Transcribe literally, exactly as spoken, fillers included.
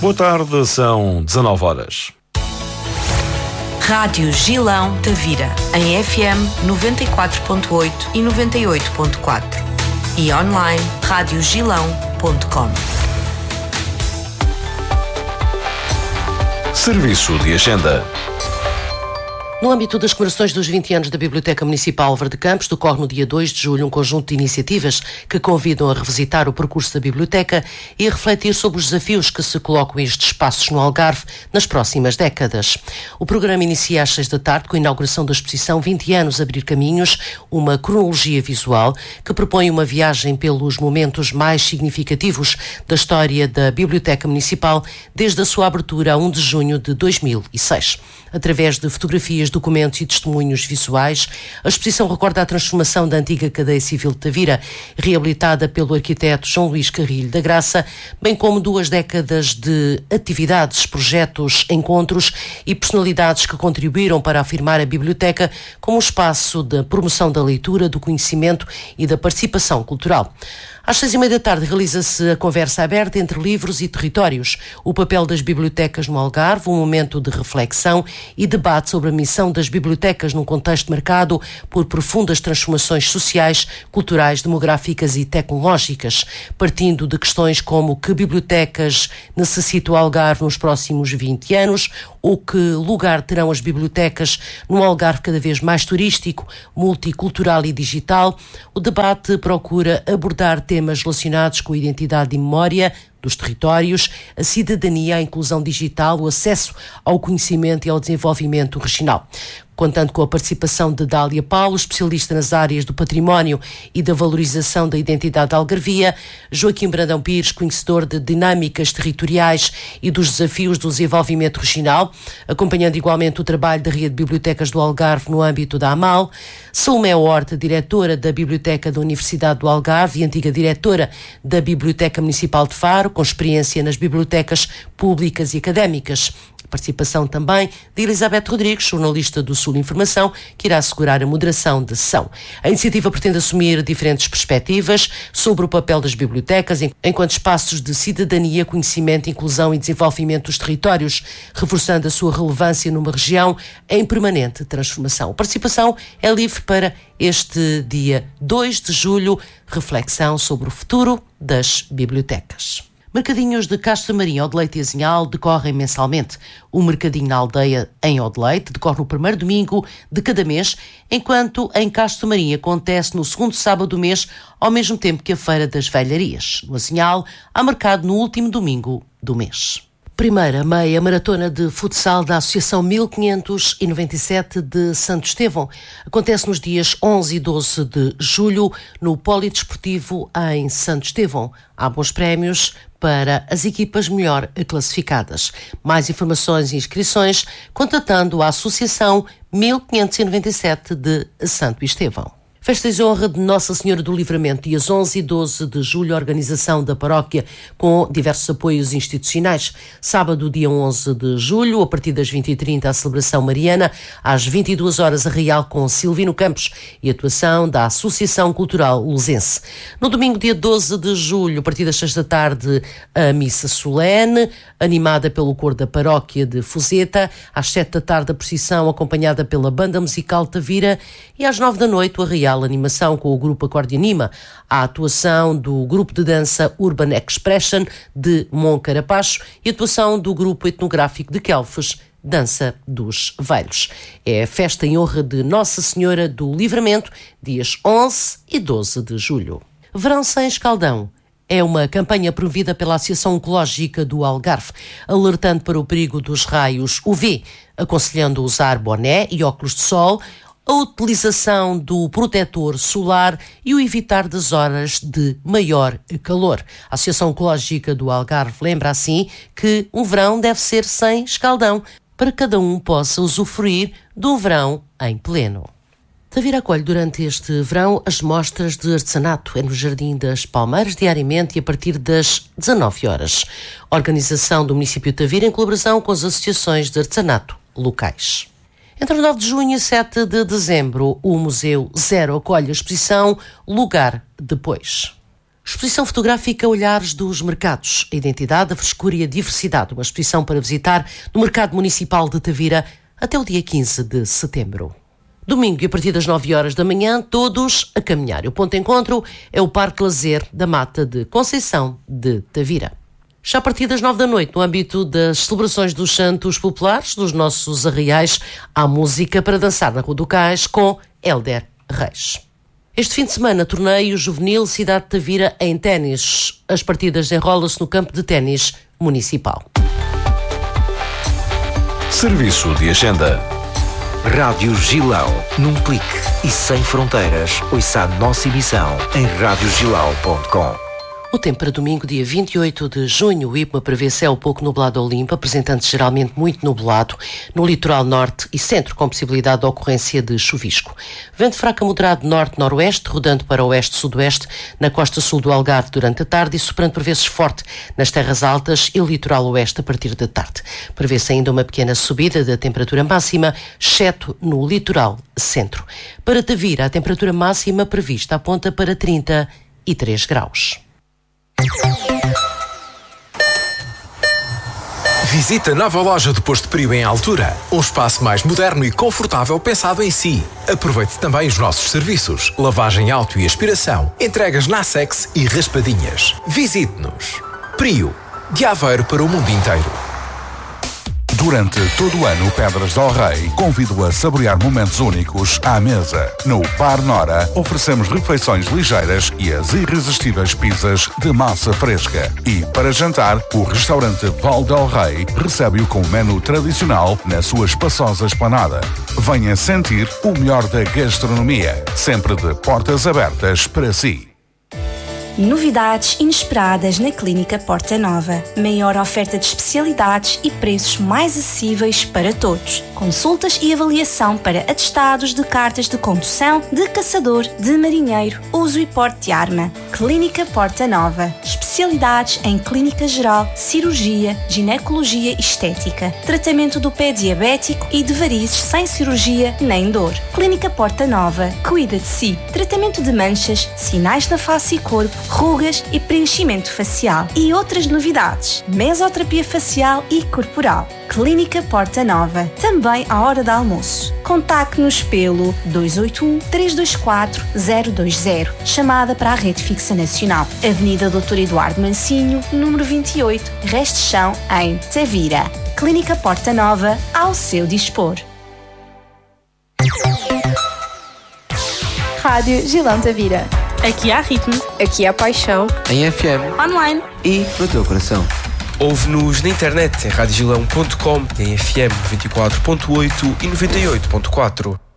Boa tarde, são dezanove horas. Rádio Gilão Tavira, em F M noventa e quatro ponto oito e noventa e oito ponto quatro e online rádio gilão ponto com. Serviço de agenda. No âmbito das comemorações dos vinte anos da Biblioteca Municipal Álvaro de Campos, decorre no dia dois de julho um conjunto de iniciativas que convidam a revisitar o percurso da biblioteca e a refletir sobre os desafios que se colocam a estes espaços no Algarve nas próximas décadas. O programa inicia às seis da tarde com a inauguração da exposição vinte anos Abrir Caminhos, uma cronologia visual que propõe uma viagem pelos momentos mais significativos da história da Biblioteca Municipal desde a sua abertura a um de junho de dois mil e seis. Através de fotografias, documentos e testemunhos visuais, a exposição recorda a transformação da antiga cadeia civil de Tavira, reabilitada pelo arquiteto João Luís Carrilho da Graça, bem como duas décadas de atividades, projetos, encontros e personalidades que contribuíram para afirmar a biblioteca como um espaço de promoção da leitura, do conhecimento e da participação cultural. Às seis e meia da tarde realiza-se a conversa aberta entre livros e territórios, o papel das bibliotecas no Algarve, um momento de reflexão e debate sobre a missão das bibliotecas num contexto marcado por profundas transformações sociais, culturais, demográficas e tecnológicas, partindo de questões como que bibliotecas necessita o Algarve nos próximos vinte anos, ou que lugar terão as bibliotecas num Algarve cada vez mais turístico, multicultural e digital. O debate procura abordar temas relacionados com a identidade e memória dos territórios, a cidadania, a inclusão digital, o acesso ao conhecimento e ao desenvolvimento regional. Contando com a participação de Dália Paulo, especialista nas áreas do património e da valorização da identidade da Algarvia, Joaquim Brandão Pires, conhecedor de dinâmicas territoriais e dos desafios do desenvolvimento regional, acompanhando igualmente o trabalho da Rede de Bibliotecas do Algarve no âmbito da AMAL, Salomé Horta, diretora da Biblioteca da Universidade do Algarve e antiga diretora da Biblioteca Municipal de Faro, com experiência nas bibliotecas públicas e académicas. Participação também de Elizabeth Rodrigues, jornalista do Sul Informação, que irá assegurar a moderação da sessão. A iniciativa pretende assumir diferentes perspectivas sobre o papel das bibliotecas enquanto espaços de cidadania, conhecimento, inclusão e desenvolvimento dos territórios, reforçando a sua relevância numa região em permanente transformação. A participação é livre para este dia dois de julho, reflexão sobre o futuro das bibliotecas. Mercadinhos de Castro Marinho, Odeleite e Azinhal decorrem mensalmente. O Mercadinho na Aldeia, em Odeleite, decorre no primeiro domingo de cada mês, enquanto em Castro Marinho acontece no segundo sábado do mês, ao mesmo tempo que a Feira das Velharias. No Azinhal, há mercado no último domingo do mês. Primeira meia maratona de futsal da Associação mil quinhentos e noventa e sete de Santo Estevão acontece nos dias onze e doze de julho no Polidesportivo em Santo Estevão. Há bons prémios para as equipas melhor classificadas. Mais informações e inscrições contatando a Associação mil quinhentos e noventa e sete de Santo Estevão. Festas em honra de Nossa Senhora do Livramento, dias onze e doze de julho, organização da paróquia com diversos apoios institucionais. Sábado, dia onze de julho, a partir das vinte e trinta, a celebração mariana, às vinte e duas horas, a Real com Silvino Campos e atuação da Associação Cultural Luzense. No domingo, dia doze de julho, a partir das seis da tarde, a missa solene, animada pelo coro da paróquia de Fuzeta, às sete da tarde, a procissão acompanhada pela banda musical Tavira e às nove da noite, a Real animação com o grupo Acordeonima, a atuação do grupo de dança Urban Expression de Moncarapacho e a atuação do grupo etnográfico de Quelfes, Dança dos Velhos. É a festa em honra de Nossa Senhora do Livramento, dias onze e doze de julho. Verão sem escaldão é uma campanha promovida pela Associação Oncológica do Algarve, alertando para o perigo dos raios U V, aconselhando usar boné e óculos de sol, a utilização do protetor solar e o evitar das horas de maior calor. A Associação Oncológica do Algarve lembra assim que um verão deve ser sem escaldão, para que cada um possa usufruir do verão em pleno. Tavira acolhe durante este verão as mostras de artesanato. É no Jardim das Palmeiras, diariamente e a partir das dezanove horas. Organização do município de Tavira em colaboração com as associações de artesanato locais. Entre nove de junho e sete de dezembro, o Museu Zero acolhe a exposição Lugar Depois. Exposição fotográfica Olhares dos Mercados, a identidade, a frescura e a diversidade. Uma exposição para visitar no Mercado Municipal de Tavira até o dia quinze de setembro. Domingo, e a partir das nove horas da manhã, todos a caminhar. O ponto de encontro é o Parque Lazer da Mata de Conceição de Tavira. Já a partir das nove da noite, no âmbito das celebrações dos Santos Populares, dos nossos arraiais, há música para dançar na Rua do Cais com Hélder Reis. Este fim de semana, torneio juvenil Cidade de Tavira em ténis. As partidas enrolam-se no campo de ténis municipal. Serviço de agenda. Rádio Gilão, num clique e sem fronteiras. Ouça a nossa emissão em rádio gilão ponto com. O tempo para domingo, dia vinte e oito de junho, o IPMA prevê céu pouco nublado ao limpo, apresentando-se geralmente muito nublado no litoral norte e centro, com possibilidade de ocorrência de chuvisco. Vento fraco a moderado norte-noroeste, rodando para oeste-sudoeste na costa sul do Algarve durante a tarde e soprando por vezes forte nas terras altas e litoral oeste a partir da tarde. Prevê-se ainda uma pequena subida da temperatura máxima, exceto no litoral centro. Para Tavira, a temperatura máxima prevista aponta para trinta e três graus. Visite a nova loja de Posto Prio em Altura. Um espaço mais moderno e confortável pensado em si. Aproveite também os nossos serviços. Lavagem auto e aspiração. Entregas na Nassex e raspadinhas. Visite-nos. Prio. De Aveiro para o mundo inteiro. Durante todo o ano, Pedras del Rei convido a saborear momentos únicos à mesa. No Bar Nora, oferecemos refeições ligeiras e as irresistíveis pizzas de massa fresca. E, para jantar, o restaurante Val del Rei recebe-o com o menu tradicional na sua espaçosa esplanada. Venha sentir o melhor da gastronomia, sempre de portas abertas para si. Novidades inesperadas na Clínica Porta Nova. Maior oferta de especialidades e preços mais acessíveis para todos. Consultas e avaliação para atestados de cartas de condução, de caçador, de marinheiro, uso e porte de arma. Clínica Porta Nova. Especialidades em clínica geral, cirurgia, ginecologia e estética. Tratamento do pé diabético e de varizes sem cirurgia nem dor. Clínica Porta Nova. Cuida de si. Tratamento de manchas, sinais na face e corpo, rugas e preenchimento facial. E outras novidades. Mesoterapia facial e corporal. Clínica Porta Nova. Também à hora de almoço. Contacte-nos pelo dois oito um, três dois quatro, zero dois zero. Chamada para a Rede Fixa Nacional. Avenida doutor Eduardo Mancinho, número vinte e oito, Resto de Chão, em Tavira. Clínica Porta Nova, ao seu dispor. Rádio Gilão Tavira. Aqui há ritmo. Aqui há paixão. Em F M. Online. E no teu coração. Ouve-nos na internet em rádio gilão ponto com, em F M noventa e quatro ponto oito e noventa e oito ponto quatro.